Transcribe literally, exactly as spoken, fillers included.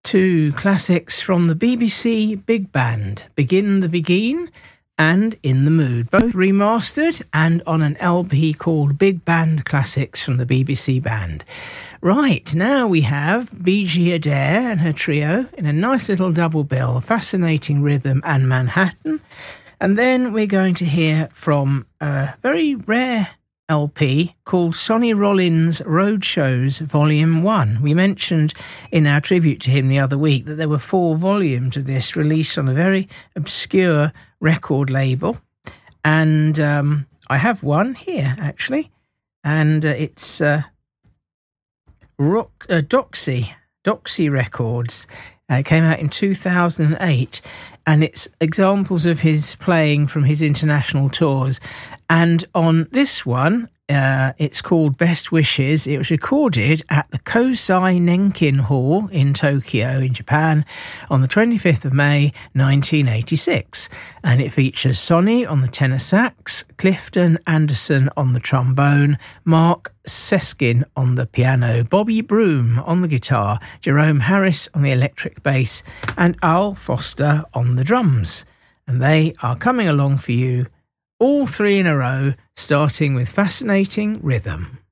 Two classics from the B B C Big Band, Begin the Begin and In the Mood, both remastered and on an L P called Big Band Classics from the B B C Band. Right, now we have Bijie Adair and her trio in a nice little double bill, Fascinating Rhythm and Manhattan. And then we're going to hear from a very rare L P called Sonny Rollins Roadshows Volume one. We mentioned in our tribute to him the other week that there were four volumes of this released on a very obscure record label. And um, I have one here, actually. And uh, it's uh, Rock, uh, Doxy, Doxy Records. Uh, it came out in two thousand eight. And it's examples of his playing from his international tours. And on this one, uh, it's called Best Wishes. It was recorded at the Kosei Nenkin Hall in Tokyo, in Japan, on the twenty-fifth of May, nineteen eighty-six. And it features Sonny on the tenor sax, Clifton Anderson on the trombone, Mark Seskin on the piano, Bobby Broom on the guitar, Jerome Harris on the electric bass, and Al Foster on the drums. And they are coming along for you, all three in a row, starting with Fascinating Rhythm.